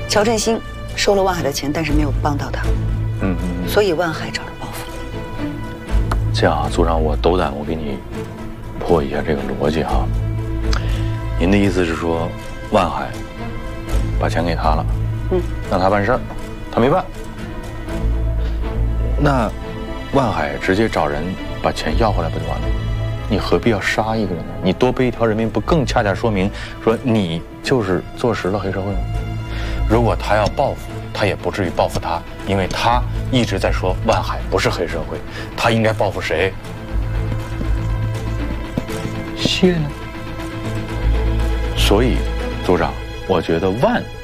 乔振兴收了万海的钱，但是没有帮到他。所以万海找了报复。 这样啊，组长，我斗胆，我给你破一下这个逻辑哈。您的意思是说，万海把钱给他了，让他办事儿，他没办。那万海直接找人把钱要回来不就完了？你何必要杀一个人呢？你多背一条人命，不更恰恰说明说你就是坐实了黑社会吗？如果他要报复，他也不至于报复他，因为他一直在说万海不是黑社会，他应该报复谁？谢呢？所以，组长，我觉得万